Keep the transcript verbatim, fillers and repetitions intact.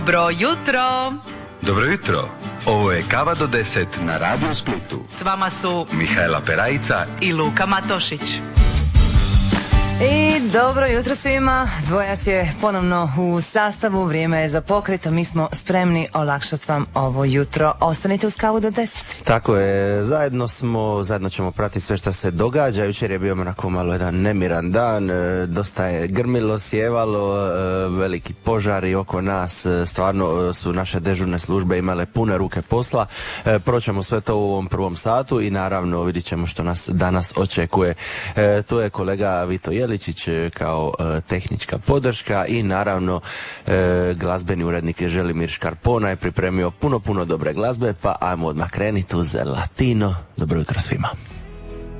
Dobro jutro! Dobro jutro! Ovo je Kava do deset na Radio Splitu. S vama su Mihajla Perajica i Luka Matošić. I dobro jutro svima, Dvojac je ponovno u sastavu, vrijeme je za pokret, a mi smo spremni olakšati vam ovo jutro. Ostanite uz Kavu do deset. Tako je, zajedno smo, zajedno ćemo pratiti sve što se događa. Jučer je bio onako malo jedan nemiran dan, dosta je grmilo, sjevalo, veliki požari oko nas, stvarno su naše dežurne službe imale pune ruke posla. Proćemo sve to u ovom prvom satu i naravno vidit ćemo što nas danas očekuje. Tu je kolega Vito Jeličić kao e, tehnička podrška i naravno e, glazbeni urednik je Želimir Škarpona je pripremio puno puno dobre glazbe, pa ajmo odmah krenuti uz Latino. Dobro jutro svima.